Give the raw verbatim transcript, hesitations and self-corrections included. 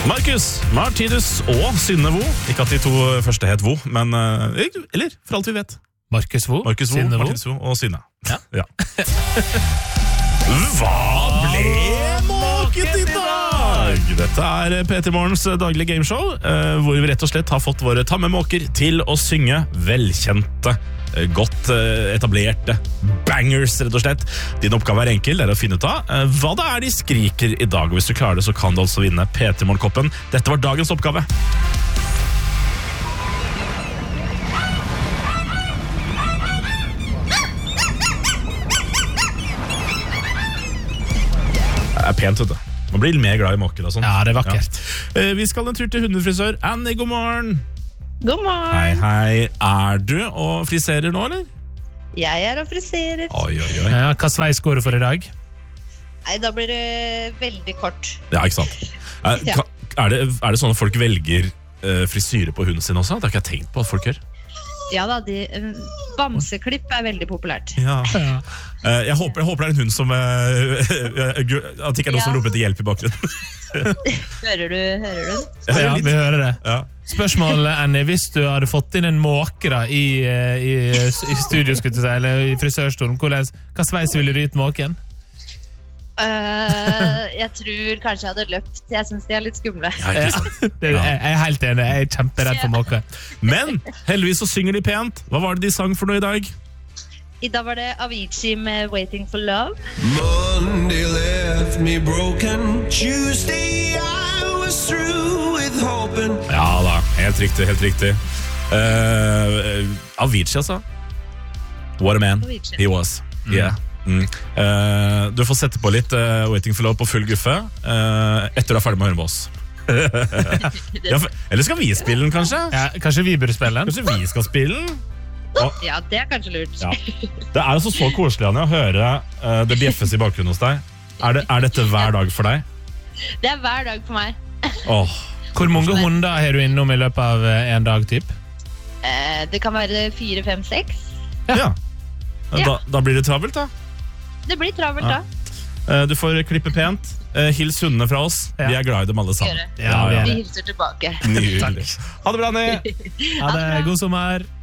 Markus, Martinus og Synne Vo. Ikke at de to første het Vo, men eller, for alt vi vet. Markus Vo, Markus Vo, Synne Vo. Martinus Vo og Synne. Ja. Ja. Hva ble måket i dag? Dette er P tre Morgens daglige gameshow, hvor vi rett og slett har fått våre tamme måker til å synge velkjente, godt etablerte bangers, rett og slett. Din oppgave er enkel, det er å finne ut av hva det er de skriker i dag. Og hvis du klarer det, så kan du altså vinne P tre Morgen-koppen. Dette var dagens oppgave. Det er pent, vet du. Man blir mer glad i måker og sånt. Ja, det er vakkert. Ja. Vi skal en tur til hundefrisør. Annie, god morgen. God morgen. Hei, hei. Er du og friserer nå, eller? Jeg er og friserer. Oi, oi, oi. Ja, hva sveis går du for i dag? Nei, da blir det veldig kort. Ja, ikke sant? Er, Ja. ka- er, det, er det sånn at folk velger uh, frisyre på hunden sin også? Det har ikke jeg tenkt på at folk gjør. Ja da, de, um, bamseklipp er veldig populært. Ja. Uh, jeg, håper, jeg håper det er en hund som uh, uh, gu- At det ikke er noen Ja. som roper til hjelp i bakgrunnen. Hører du, hører du? Ja, vi hører det. Ja. Spørsmålet, Annie, hvis du hadde fått inn en måke da, i, i, i studio, skulle jeg si, eller i frisørstolen, hvordan, hva sveis ville du gitt måken? Uh, jeg tror kanskje jeg hadde løpt. Jeg synes de er litt skumle. Ja, ikke sant? Det, jeg, jeg er helt enig, jeg er kjemperedd for måker. Men heldigvis så synger de pent. Hva var det de sang for noe i dag? I dag var det Avicii med Waiting for Love. Monday left me broken. Tuesday I was through with hoping. Ja da, helt riktig, helt riktig. Uh, Avicii, altså. What a man Avicii. he was. Yeah. Mm. Uh, du får sette på litt uh, Waiting for Love på full guffe uh, etter du er ferdig med å høre med oss. Ja, for, eller skal vi spille den, kanskje? Ja, kanskje vi burde spille den? Kanskje vi skal spille den? Ja, det er kanskje lurt. Ja. Det er altså så koselig, Anja, å høre uh, det bjeffes i bakgrunnen hos deg. Er, det, er dette hver dag for deg? Det er hver dag for meg. Åh, Hvor mange hunder har du innom i løpet av eh, en dag, typ? Uh, det kan være fire, fem, seks. ja. Da, da blir det travelt, da. Det blir travelt Ja. da. Uh, du får klippe pent. Uh, hils hundene fra oss. Ja. Vi er glad i dem alle sammen. Gjøre. Ja, vi er Vi det. hilser tilbake. Nydelig. Ha det bra, Annie. Ha det, god sommer!